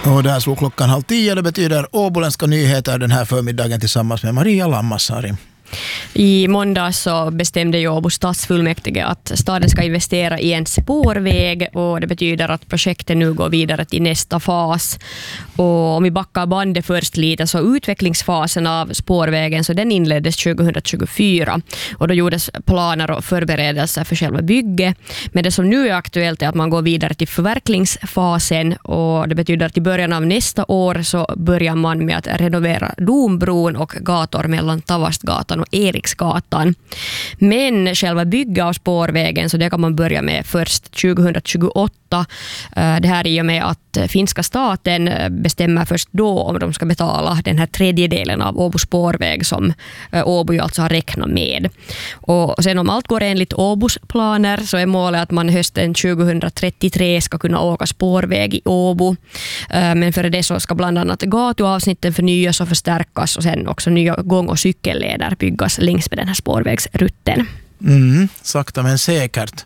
Och där slog klockan 9:30. Det betyder åboländska nyheter den här förmiddagen tillsammans med Maria Lammasari. I måndag så bestämde ju Åbo stadsfullmäktige att staden ska investera i en spårväg, och det betyder att projektet nu går vidare till nästa fas. Och om vi backar bandet först lite, så utvecklingsfasen av spårvägen, så den inleddes 2024, och då gjordes planer och förberedelser för själva bygget. Men det som nu är aktuellt är att man går vidare till förverklingsfasen, och det betyder att i början av nästa år så börjar man med att renovera Dombron och gator mellan Tavastgatan och Eriksgatan. Men själva bygget av spårvägen, så det kan man börja med först 2028. Det här i och med att finska staten bestämmer först då om de ska betala den här tredjedelen av Åbo spårväg som Åbo alltså har räknat med. Och sen om allt går enligt Åbos planer, så är målet att man hösten 2033 ska kunna åka spårväg i Åbo. Men för det så ska bland annat gatuavsnitten förnyas och förstärkas, och sen också nya gång- och cykelleder byggas längs med den här spårvägsrutten. Sakta men säkert.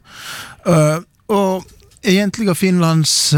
Och egentligen Finlands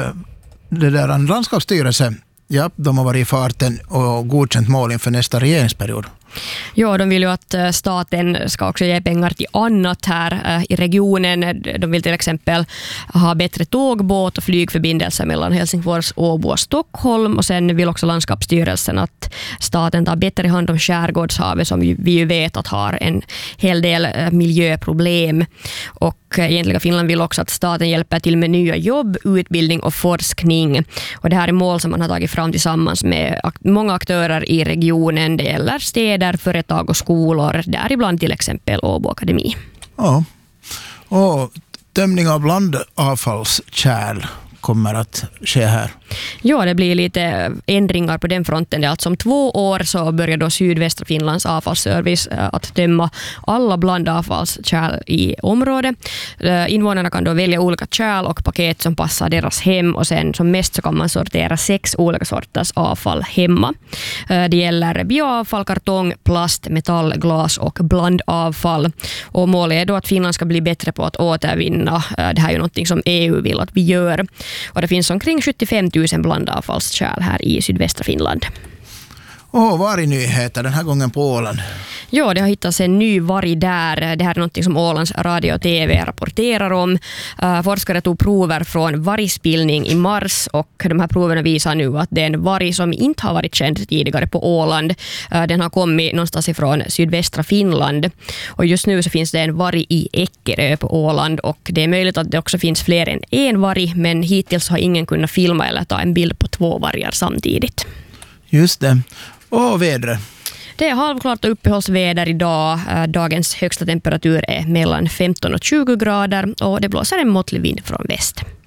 landskapsstyrelse, ja, de har varit i farten och godkänt mål inför nästa regeringsperiod. Ja, de vill ju att staten ska också ge pengar till annat här i regionen. De vill till exempel ha bättre tågbåt- och flygförbindelser mellan Helsingfors, Åbo och Stockholm. Och sen vill också landskapsstyrelsen att staten tar bättre hand om skärgårdshavet, som vi ju vet att har en hel del miljöproblem. Och egentligen Finland vill också att staten hjälper till med nya jobb, utbildning och forskning. Och det här är mål som man har tagit fram tillsammans med många aktörer i regionen. Det gäller städer, företag och skolor, däribland till exempel Åbo Akademi. Ja, och tömning av blandavfallskärl kommer att ske här. Ja, det blir lite ändringar på den fronten. Det är alltså om 2 år så börjar då Sydvästra Finlands avfallsservice att tömma alla blandavfallskärl i området. Invånarna kan då välja olika kärl och paket som passar deras hem, och sen som mest så kan man sortera 6 olika sorters avfall hemma. Det gäller bioavfall, kartong, plast, metall, glas och blandavfall. Och målet är då att Finland ska bli bättre på att återvinna. Det här är ju något som EU vill att vi gör. Och det finns omkring 75 000 blandavfallskärl här i sydvästra Finland. Vargnyheter den här gången på Åland. Ja, det har hittats en ny varg där. Det här är något som Ålands radio och TV rapporterar om. Forskare tog prover från vargspillning i mars, och de här proverna visar nu att det är en varg som inte har varit känd tidigare på Åland. Den har kommit någonstans ifrån sydvästra Finland. Och just nu så finns det en varg i Eckerö på Åland, och det är möjligt att det också finns fler än en varg, men hittills har ingen kunnat filma eller ta en bild på 2 vargar samtidigt. Just det. Och vädret. Det är halvklart och uppehållsväder idag. Dagens högsta temperatur är mellan 15 och 20 grader, och det blåser en måttlig vind från väst.